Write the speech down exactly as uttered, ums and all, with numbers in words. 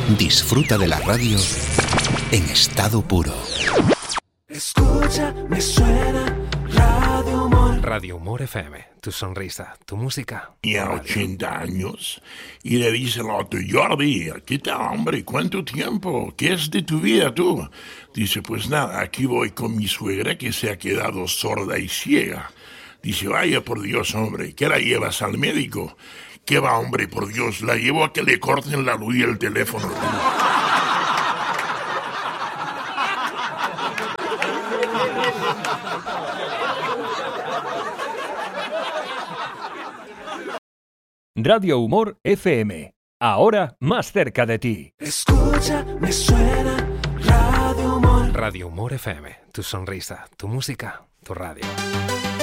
Disfruta de la radio en estado puro. Escucha, me suena Radio Humor. Radio Humor F M, tu sonrisa, tu música. Y a ochenta años, y le dice el otro: Jordi, ¿qué tal, hombre? ¿Cuánto tiempo? ¿Qué es de tu vida tú? Dice: pues nada, aquí voy con mi suegra que se ha quedado sorda y ciega. Dice: vaya por Dios, hombre, ¿qué la llevas al médico? ¿Qué va, hombre, por Dios? La llevo a que le corten la luz y el teléfono. Radio Humor F M, ahora más cerca de ti. Escucha, me suena Radio Humor. Radio Humor F M, tu sonrisa, tu música, tu radio.